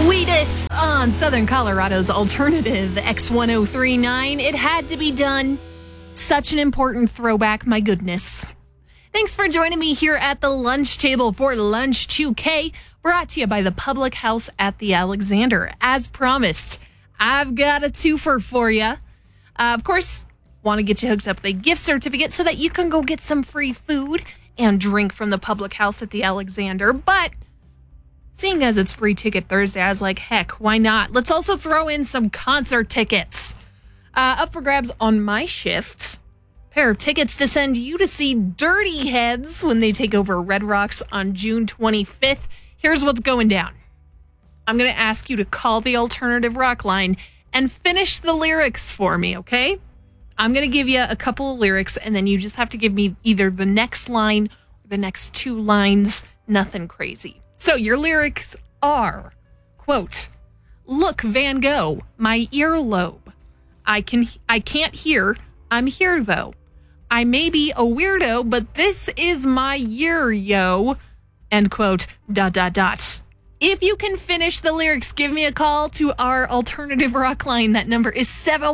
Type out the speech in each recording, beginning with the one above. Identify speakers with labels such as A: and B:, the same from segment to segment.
A: Sweetest on Southern Colorado's alternative X1039. It had to be done. Such an important throwback, my goodness. Thanks for joining me here at the lunch table for Lunch 2K, brought to you by the Public House at the Alexander. As promised, I've got a twofer for you. Of course, want to get you hooked up with a gift certificate so that you can go get some free food and drink from the Public House at the Alexander. But seeing as it's Free Ticket Thursday, I was like, heck, why not? Let's also throw in some concert tickets. Up for grabs on my shift. Pair of tickets to send you to see Dirty Heads when they take over Red Rocks on June 25th. Here's what's going down. I'm going to ask you to call the alternative rock line and finish the lyrics for me, okay? I'm going to give you a couple of lyrics, and then you just have to give me either the next line or the next two lines. Nothing crazy. So your lyrics are, quote, "Look, Van Gogh, my earlobe. I can't hear. I'm here, though. I may be a weirdo, but this is my year, yo." End quote, ... If you can finish the lyrics, give me a call to our alternative rock line. That number is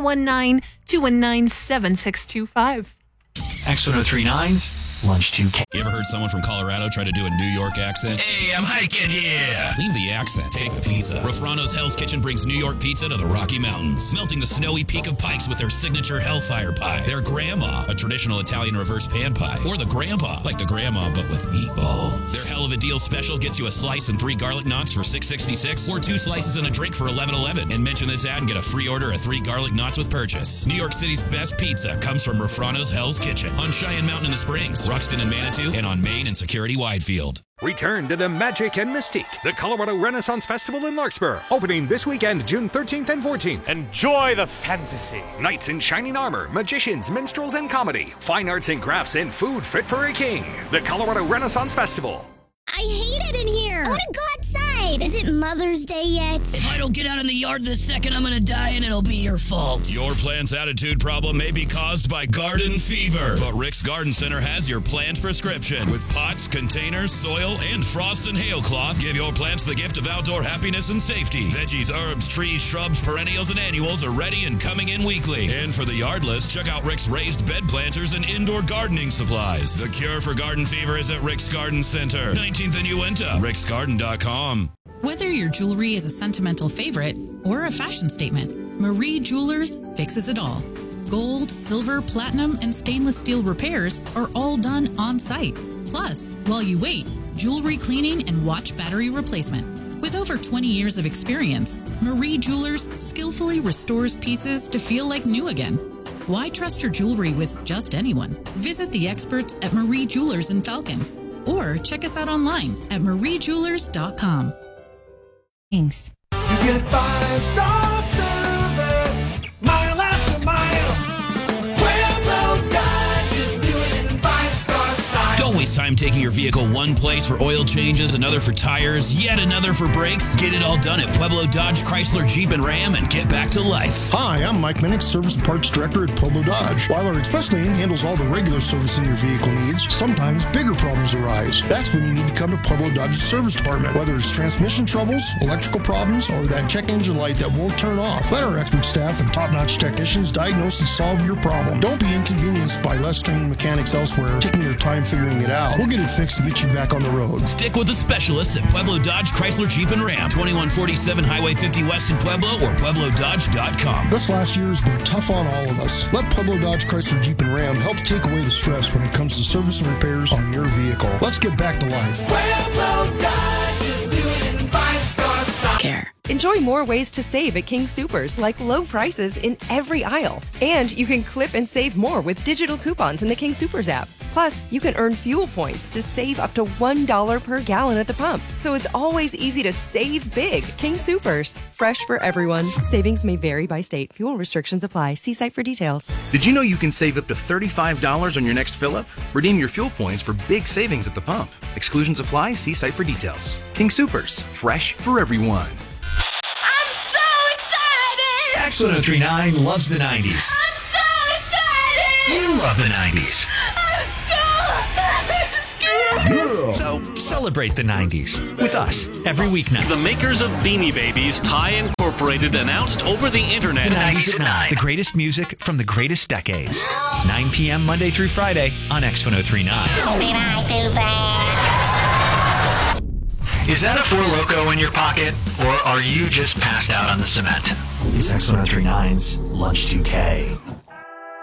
A: 719-219-7625.
B: X1039's Lunch 2K.
C: You ever heard someone from Colorado try to do a New York accent? Hey, I'm hiking here. Leave the accent. Take the pizza. Rafrano's Hell's Kitchen brings New York pizza to the Rocky Mountains, melting the snowy peak of Pikes with their signature Hellfire Pie, their Grandma, a traditional Italian reverse pan pie, or the Grandpa, like the Grandma but with meatballs. Their Hell of a Deal special gets you a slice and 3 garlic knots for $6.66, or 2 slices and a drink for $11.11. And mention this ad and get a free order of 3 garlic knots with purchase. New York City's best pizza comes from Rafrano's Hell's Kitchen on Cheyenne Mountain in the Springs, Ruxton and Manitou, and on Main and Security Widefield.
D: Return to the magic and mystique. The Colorado Renaissance Festival in Larkspur, opening this weekend, June 13th and 14th.
E: Enjoy the fantasy.
D: Knights in shining armor, magicians, minstrels, and comedy. Fine arts and crafts and food fit for a king. The Colorado Renaissance Festival.
F: I hate it in here. I want to go outside. Is it Mother's Day yet?
G: If I don't get out in the yard this second, I'm going to die and it'll be your fault.
C: Your plant's attitude problem may be caused by garden fever, but Rick's Garden Center has your plant prescription. With pots, containers, soil, and frost and hail cloth, give your plants the gift of outdoor happiness and safety. Veggies, herbs, trees, shrubs, perennials, and annuals are ready and coming in weekly. And for the yardless, check out Rick's raised bed planters and indoor gardening supplies. The cure for garden fever is at Rick's Garden Center, 19th and Uinta, ricksgarden.com.
H: Whether your jewelry is a sentimental favorite or a fashion statement, Marie Jewelers fixes it all. Gold, silver, platinum, and stainless steel repairs are all done on site. Plus, while you wait, jewelry cleaning and watch battery replacement. With over 20 years of experience, Marie Jewelers skillfully restores pieces to feel like new again. Why trust your jewelry with just anyone? Visit the experts at Marie Jewelers in Falcon, or check us out online at mariejewelers.com. Thanks.
I: You get 5-star service, mile after mile. Pueblo Dodge is doing it in 5-star style.
C: Don't waste time taking your vehicle one place for oil changes, another for tires, yet another for brakes. Get it all done at Pueblo Dodge, Chrysler, Jeep, and Ram and get back to life.
J: Hi, I'm Mike Minnick, Service and Parts Director at Pueblo Dodge. While our express lane handles all the regular servicing your vehicle needs, sometimes bigger problems arise. That's when you need to come to Pueblo Dodge's service department. Whether it's transmission troubles, electrical problems, or that check engine light that won't turn off, let our expert staff and top-notch technicians diagnose and solve your problem. Don't be inconvenienced by less trained mechanics elsewhere taking your time figuring it out. We'll get it fixed to get you back on the road.
C: Stick with the specialists at Pueblo Dodge, Chrysler, Jeep, and Ram. 2147 Highway 50 West in Pueblo or PuebloDodge.com.
J: This last year has been tough on all of us. Let Pueblo Dodge, Chrysler, Jeep, and Ram help take away the stress when it comes to service and repairs on your vehicle. Let's get back to life.
I: Pueblo Dodge is doing it in 5-star style.
H: Care.
K: Enjoy more ways to save at King Soopers, like low prices in every aisle. And you can clip and save more with digital coupons in the King Soopers app. Plus, you can earn fuel points to save up to $1 per gallon at the pump. So it's always easy to save big. King Soopers, fresh for everyone. Savings may vary by state. Fuel restrictions apply. See site for details.
L: Did you know you can save up to $35 on your next fill-up? Redeem your fuel points for big savings at the pump. Exclusions apply. See site for details. King Soopers, fresh for everyone.
B: X1039 loves the 90s.
I: I'm so excited!
B: You love the 90s.
I: I'm so scared!
B: Yeah. So celebrate the 90s with us every weeknight.
M: The makers of Beanie Babies, Ty Incorporated, announced over the internet.
B: The 90s at 9. The greatest music from the greatest decades. 9 p.m. Monday through Friday on X1039.
N: Did I do that?
B: Is that a Four Loko in your pocket, or are you just passed out on the cement? It's X1039's Lunch 2K.